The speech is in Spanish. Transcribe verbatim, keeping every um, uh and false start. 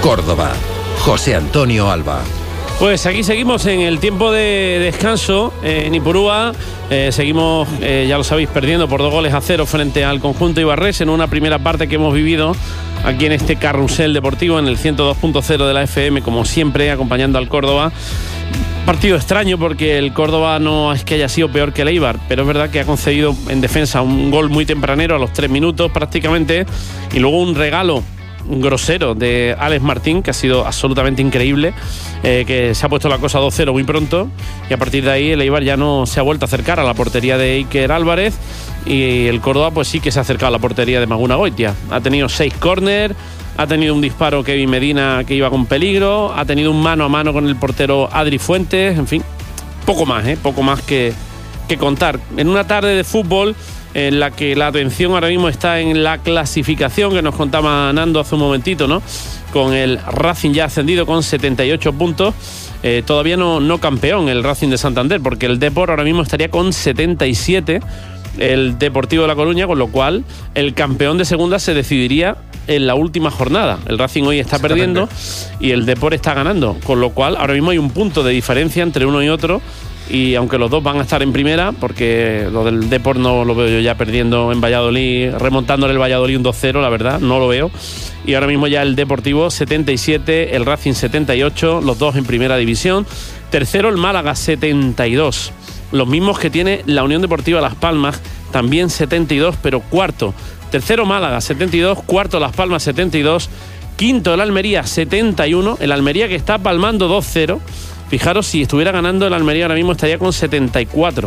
Córdoba. José Antonio Alba. Pues aquí seguimos en el tiempo de descanso en Ipurúa. Eh, seguimos, eh, ya lo sabéis, perdiendo por dos goles a cero frente al conjunto ibarrés en una primera parte que hemos vivido aquí en este carrusel deportivo en el ciento dos punto cero de la F M, como siempre, acompañando al Córdoba. Partido extraño porque el Córdoba no es que haya sido peor que el Eibar, pero es verdad que ha concedido en defensa un gol muy tempranero a los tres minutos prácticamente, y luego un regalo grosero de Alex Martín, que ha sido absolutamente increíble, eh, que se ha puesto la cosa dos cero muy pronto, y a partir de ahí el Eibar ya no se ha vuelto a acercar a la portería de Iker Álvarez, y el Córdoba pues sí que se ha acercado a la portería de Maguna Goitia. Ha tenido seis córner, ha tenido un disparo Kevin Medina que iba con peligro, ha tenido un mano a mano con el portero Adri Fuentes, en fin, poco más, ¿eh? poco más que, que contar. En una tarde de fútbol en la que la atención ahora mismo está en la clasificación que nos contaba Nando hace un momentito, ¿no? Con el Racing ya ascendido con setenta y ocho puntos, eh, todavía no, no campeón el Racing de Santander, porque el Depor ahora mismo estaría con setenta y siete, el Deportivo de La Coruña, con lo cual el campeón de segunda se decidiría en la última jornada. El Racing hoy está perdiendo y el Depor está ganando, con lo cual ahora mismo hay un punto de diferencia entre uno y otro. Y aunque los dos van a estar en primera, porque lo del Depor no lo veo yo ya perdiendo en Valladolid, remontándole el Valladolid un dos cero, la verdad, no lo veo. Y ahora mismo ya el Deportivo setenta y siete, el Racing setenta y ocho, los dos en primera división. Tercero el Málaga setenta y dos, los mismos que tiene la Unión Deportiva Las Palmas, también setenta y dos, pero cuarto. Tercero Málaga setenta y dos, cuarto Las Palmas setenta y dos, quinto el Almería setenta y uno, el Almería que está palmando dos cero. Fijaros, si estuviera ganando el Almería ahora mismo estaría con setenta y cuatro.